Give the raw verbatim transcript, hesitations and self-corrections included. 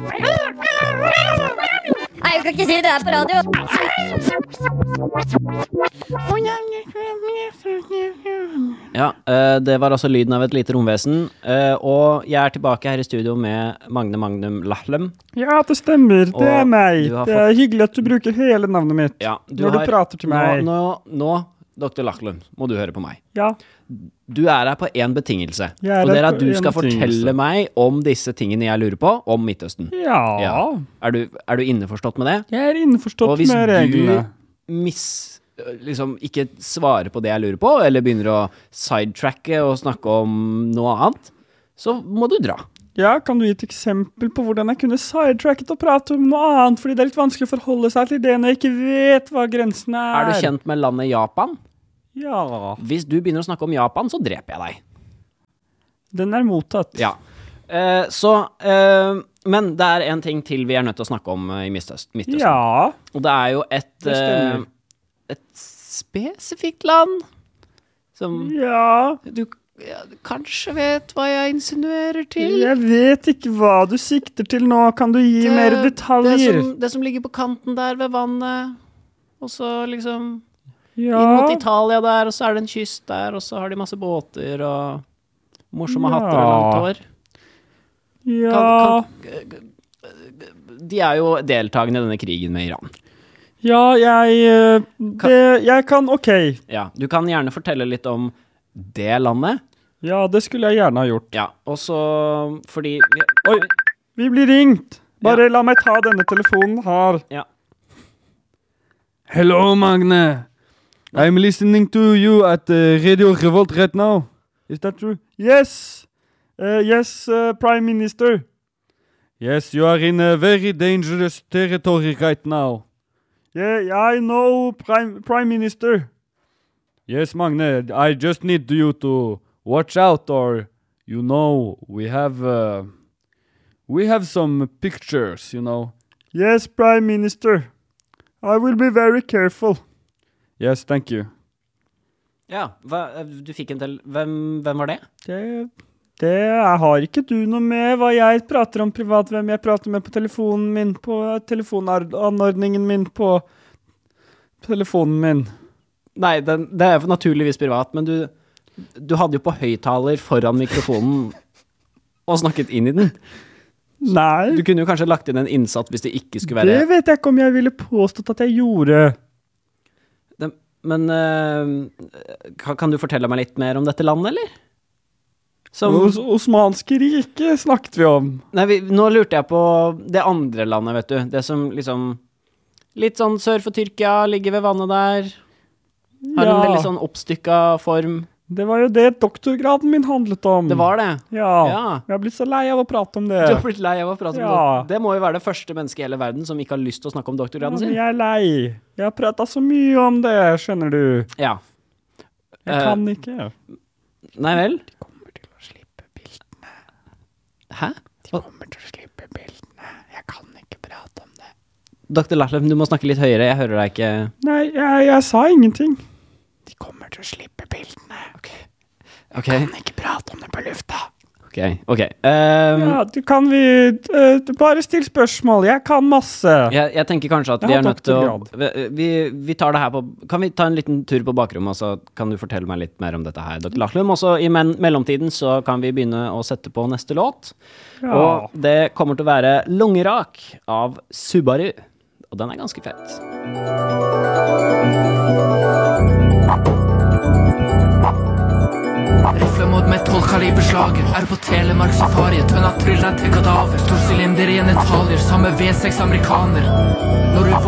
Nei, jeg skal ikke si det her på radio. Ja, det var altså lyden av et lite romvesen. Og jeg er tilbake her i studio med Magne Magnum Lahlum. Ja, det stemmer. Det er meg. Du har Det er hyggelig at du bruker hele navnet mitt Ja, du når har, du prater til meg. Nå, nå, nå doktor Lahlum, må du høre på meg. Ja. Du er her på en betingelse, Jeg er og det er her at på du en skal betingelse. fortelle meg om disse tingene jeg lurer på, om Midtøsten. Ja. Ja. Er du, er du innforstått med det? Jeg er innforstått Og hvis med reglene. du miss, liksom ikke svarer på det jeg lurer på, eller begynner å sidetracke og snakke om noe annet, så må du dra. Ja, kan du gi et eksempel på hvordan jeg kunne sidetracket og prate om noe annet, fordi det er litt vanskelig å forholde seg til det når jeg ikke vet hva grensene er. Er du kjent med landet Japan? Ja. Hvis du begynner å snakke om Japan, så dreper jeg deg. Den er mottatt. Ja. Eh, så, eh, men det er en ting til vi er nødt til å snakke om eh, i Midtøst- Midtøsten. Ja. Og det er jo et, Det stemmer. eh, et spesifikt land som Ja. du, ja, du kanskje vet hva jeg insinuerer til. Jeg vet ikke hva du sikter til nå. Kan du gi mer Det, detaljer? som, det som ligger på kanten der ved vannet, og så liksom Ja. inn mot Italia der, og så er det en kyst der, og så har de masse båter og morsomme Ja. hatter og langt hår. Ja. Kan, kan, de er jo deltagende i denne krigen med Iran. Ja, jeg eh, det, Jeg kan OK. Ja, du kan gjerne fortelle litt om det landet. Ja, det skulle jeg gjerne ha gjort. Ja, og så fordi Oi, vi blir ringt. Bare la meg ta denne telefonen her. Ja. Hello, Magne. I'm listening to you at uh, Radio Revolt right now. Is that true? Yes. Uh, yes, uh, Prime Minister. Yes, you are in a very dangerous territory right now. Yeah, I know, Prime, Prime Minister. Yes, Magne, I just need you to watch out, or, you know, we have, uh, we have some pictures, you know. Yes, Prime Minister. I will be very careful. Yes, thank you. Ja, hva, du fikk en til. Hvem, hvem var det? Det, det har ikke du noe med hva jeg prater om privat, hvem jeg prater med på telefonen min, på telefonanordningen min, på telefonen min. Nei, den, det er naturligvis privat, men du, du hadde jo på høyttaler foran mikrofonen og snakket inn i den. Nei. Du kunne jo kanskje lagt inn en innsatt hvis det ikke skulle være... Det vet jeg ikke om jeg ville påstått at jeg gjorde. Det, men uh, kan, kan du fortelle meg litt mer om dette landet, eller? Som, Os Osmanske rike snakket vi om. nei, vi, nå lurte jeg på det andre landet, vet du. Det som liksom... Litt sånn sør for Tyrkia, ligger ved vannet der. Har Ja. en veldig sånn oppstykket form. Det var jo det doktorgraden min handlet om. Det var det. Ja. Ja. Jeg har blitt så lei av å prate om det. Du har blitt lei av å prate om Ja. det. Det må jo være det første mennesket i hele verden som ikke har lyst til å snakke om Ja, doktorgraden men sin. jeg er lei. Jeg har pratet så mye om det, skjønner du. Ja. Jeg Eh, kan ikke. Nei vel? De kommer til å slippe bildene. Hæ? De kommer til å slippe bildene. Jeg kan ikke prate om det. doktor Lahlum, du må snakke litt høyere. Jeg hører deg ikke. Nei, jeg, jeg sa ingenting. De kommer til å slippe bildene. Ok. Jeg kan ikke prate om det på lufta. Ok, ok. Um, Ja, du kan vi... eh, du bare still spørsmål. Jeg kan masse. jeg, jeg tenker kanskje at Jeg vi har er nødt til å... doktorgrad. Vi, vi tar det her på... Kan vi ta en liten tur på bakrommet, og så kan du fortelle meg litt mer om dette her, doktor Lahlum? Og så i men mellomtiden så kan vi begynne å sette på neste låt. Ja. Og det kommer til å være Lungerak av Subaru. Og den er ganske fett. Rifle mot med tolv kaliberslager. Er på Telemark safari. Tønna tryller til kadaver. Stor sylinder i en etalier. Samme V seks amerikaner. Når du